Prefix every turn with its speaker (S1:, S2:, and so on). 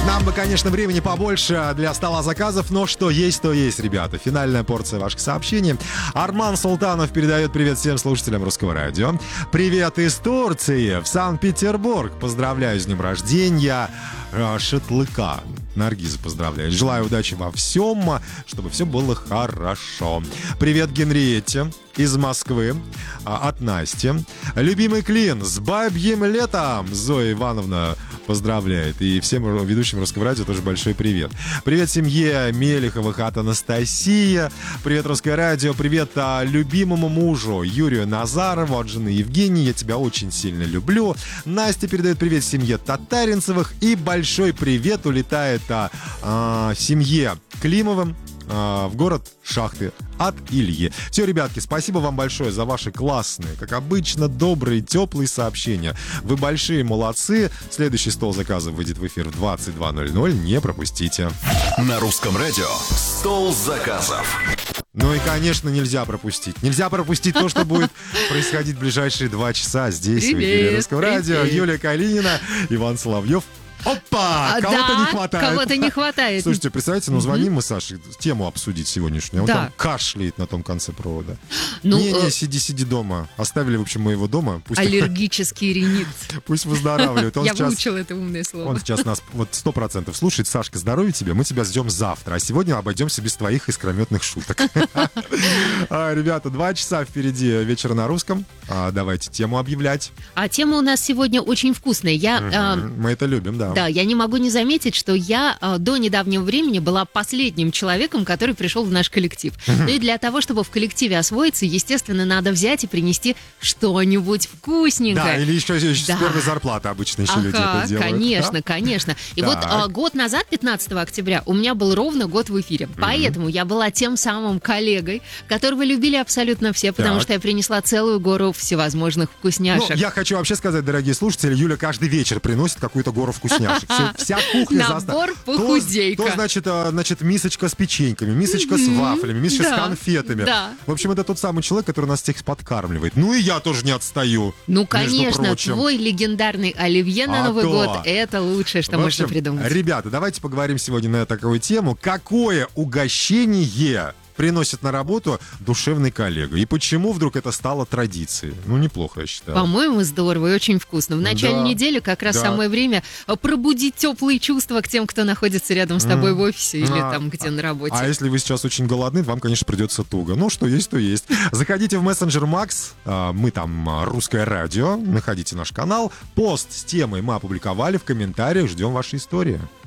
S1: Нам бы, конечно, времени побольше для стола заказов, но что есть, то есть, ребята. Финальная порция ваших сообщений. Арман Султанов передает привет всем слушателям Русского радио. Привет из Турции, в Санкт-Петербург. Поздравляю с днем рождения шатлыка. Наргиза поздравляю. Желаю удачи во всем, чтобы все было хорошо. Привет Генриетте из Москвы от Насти. Любимый Клин с бабьим летом. Зоя Ивановна поздравляет. И всем ведущим Русского радио тоже большой привет. Привет семье Мелеховых от Анастасии. Привет Русское радио. Привет любимому мужу Юрию Назарову от жены Евгении. Я тебя очень сильно люблю. Настя передает привет семье Татаринцевых. И большой привет улетает семье Климовым в город Шахты от Ильи. Все, ребятки, спасибо вам большое за ваши классные, как обычно, добрые, теплые сообщения. Вы большие молодцы. Следующий стол заказов выйдет в эфир в 22:00. Не пропустите.
S2: На Русском радио стол заказов.
S1: Ну и, конечно, нельзя пропустить. Нельзя пропустить то, что будет происходить в ближайшие 2 часа здесь, в эфире Русского радио. Юлия Калинина, Иван Соловьев. Опа! Кого-то не хватает.
S3: Кого-то не хватает.
S1: Слушайте, представьте, звоним мы Саше тему обсудить сегодняшнюю. Он там кашляет на том конце провода. Не, сиди дома. Оставили, в общем, мы его дома.
S3: Аллергический ринит.
S1: Пусть выздоравливает.
S3: Я выучила это умное слово.
S1: Он сейчас нас 100% слушает. Сашка, здоровья тебе. Мы тебя ждем завтра. А сегодня обойдемся без твоих искрометных шуток. Ребята, 2 часа впереди вечера на русском. Давайте тему объявлять.
S3: А тема у нас сегодня очень вкусная.
S1: Мы это любим, да.
S3: Да, я не могу не заметить, что я до недавнего времени была последним человеком, который пришел в наш коллектив. Ну и для того, чтобы в коллективе освоиться, естественно, надо взять и принести что-нибудь вкусненькое.
S1: Да, или еще с первой зарплаты обычно еще люди это делают.
S3: Конечно, конечно. И вот год назад, 15 октября, у меня был ровно год в эфире. Поэтому я была тем самым коллегой, которого любили абсолютно все, потому что я принесла целую гору всевозможных вкусняшек.
S1: Ну, я хочу вообще сказать, дорогие слушатели, Юля каждый вечер приносит какую-то гору вкусняшек. Вся кухня
S3: набор похудейка.
S1: То, значит, мисочка с печеньками, мисочка с вафлями, мисочка с конфетами.
S3: Да.
S1: В общем, это тот самый человек, который нас всех подкармливает. Ну и я тоже не отстаю.
S3: Ну, конечно, твой легендарный оливье на Новый год — это лучшее, что можно придумать.
S1: Ребята, давайте поговорим сегодня на такую тему. Какое угощение приносит на работу душевный коллега? И почему вдруг это стало традицией? Ну, неплохо, я считаю.
S3: По-моему, здорово и очень вкусно. В начале недели как раз самое время пробудить теплые чувства к тем, кто находится рядом с тобой в офисе или там, где на работе.
S1: А если вы сейчас очень голодны, вам, конечно, придется туго. Ну, что есть, то есть. Заходите в мессенджер Макс, мы там Русское радио, находите наш канал. Пост с темой мы опубликовали, в комментариях ждем ваши истории.